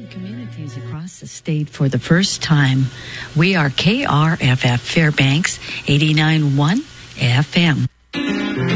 communities across the state for the first time. We are KRFF Fairbanks 89.1 FM.